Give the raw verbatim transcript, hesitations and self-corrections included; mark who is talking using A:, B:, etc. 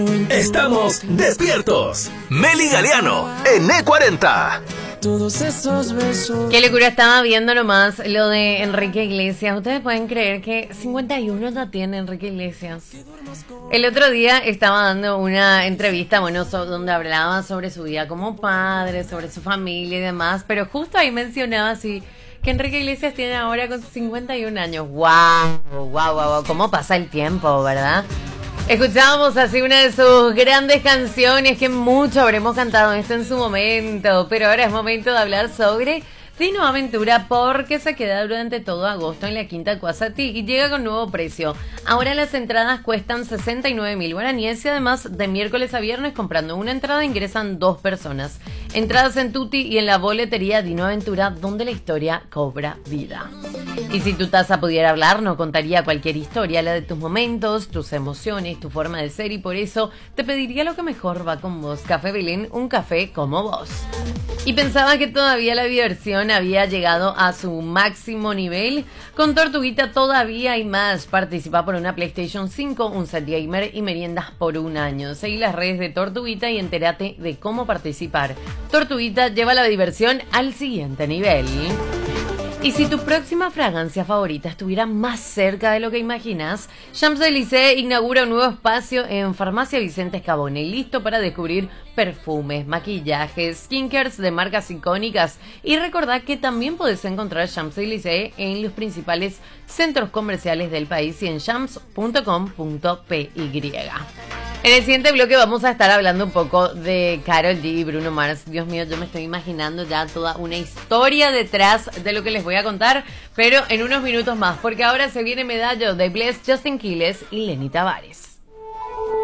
A: Estamos despiertos. Meli Galeano en E cuarenta.
B: Todos esos besos.
C: Qué locura, estaba viendo nomás lo de Enrique Iglesias. Ustedes pueden creer que cincuenta y uno ya tiene Enrique Iglesias. El otro día estaba dando una entrevista, bueno, so, donde hablaba sobre su vida como padre, sobre su familia y demás, pero justo ahí mencionaba así que Enrique Iglesias tiene ahora con cincuenta y un años. ¡Wow! ¡Wow, wow, wow! ¿Cómo pasa el tiempo, verdad? Escuchábamos así una de sus grandes canciones, que mucho habremos cantado esto en su momento, pero ahora es momento de hablar sobre Dino Aventura, porque se queda durante todo agosto en la Quinta Cuasatí y llega con nuevo precio. Ahora las entradas cuestan sesenta y nueve mil guaraníes y además de miércoles a viernes comprando una entrada ingresan dos personas. Entradas en Tutti y en la boletería Dino Aventura, donde la historia cobra vida. Y si tu taza pudiera hablar, no contaría cualquier historia, la de tus momentos, tus emociones, tu forma de ser, y por eso te pediría lo que mejor va con vos. Café Belén, un café como vos. Y pensaba que todavía la diversión había llegado a su máximo nivel. Con Tortuguita todavía hay más. Participa por una PlayStation cinco, un set gamer y meriendas por un año. Seguí las redes de Tortuguita y entérate de cómo participar. Tortuguita lleva la diversión al siguiente nivel. Y si tu próxima fragancia favorita estuviera más cerca de lo que imaginas, Champs-Élysées inaugura un nuevo espacio en Farmacia Vicente Escabone, listo para descubrir perfumes, maquillajes, skincares de marcas icónicas. Y recordá que también podés encontrar Champs-Élysées en los principales centros comerciales del país y en champs punto com punto p y. En el siguiente bloque vamos a estar hablando un poco de Karol G y Bruno Mars. Dios mío, yo me estoy imaginando ya toda una historia detrás de lo que les voy a contar, pero en unos minutos más, porque ahora se viene Medallo de Bless, Justin Quiles y Lenny Tavares.